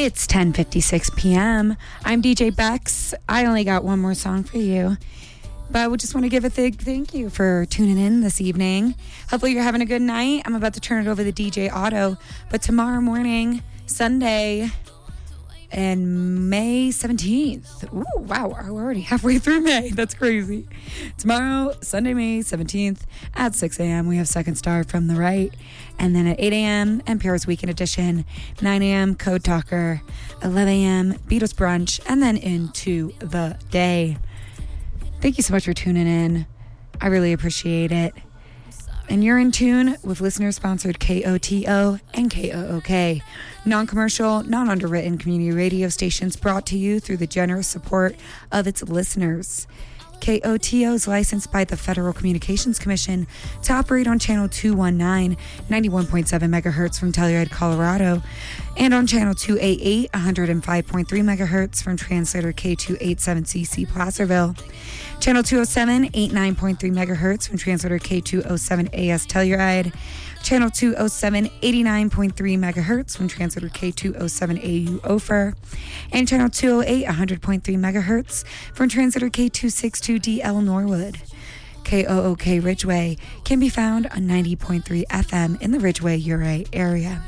It's 10:56 p.m. I'm DJ Bex. I only got one more song for you, but I just want to give a big thank you for tuning in this evening. Hopefully you're having a good night. I'm about to turn it over to DJ Otto, but tomorrow morning, Sunday, and May 17th. Ooh, wow, we're already halfway through May. That's crazy. Tomorrow, Sunday, May 17th at 6 a.m., we have Second Star from the Right. And then at 8 a.m., NPR's Weekend Edition, 9 a.m., Code Talker, 11 a.m., Beatles Brunch, and then into the day. Thank you so much for tuning in. I really appreciate it. And you're in tune with listener-sponsored KOTO and KOOK, non-commercial, non-underwritten community radio stations brought to you through the generous support of its listeners. KOTO is licensed by the Federal Communications Commission to operate on channel 219, 91.7 megahertz from Telluride, Colorado, and on channel 288, 105.3 megahertz from translator K287CC Placerville, channel 207, 89.3 megahertz from translator K207AS Telluride, channel 207, 89.3 megahertz from translator K207AU Ophir, and channel 208, 100.3 megahertz from translator K262DL Norwood. KOOK Ridgeway can be found on 90.3 FM in the Ridgeway Uray area.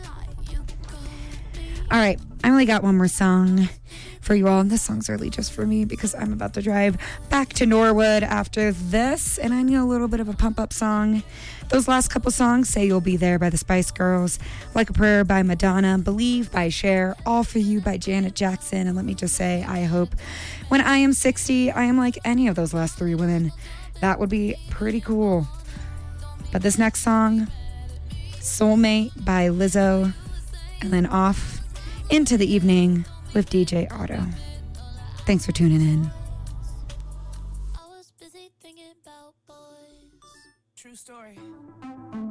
All right, I only got one more song for you all, and this song's really just for me because I'm about to drive back to Norwood after this, and I need a little bit of a pump-up song. Those last couple songs, Say You'll Be There by the Spice Girls, Like a Prayer by Madonna, Believe by Cher, All For You by Janet Jackson, and let me just say, I hope when I am 60, I am like any of those last three women. That would be pretty cool. But this next song, Soulmate by Lizzo, and then off into the evening with DJ Otto. Thanks for tuning in. I was busy thinking about boys. True story.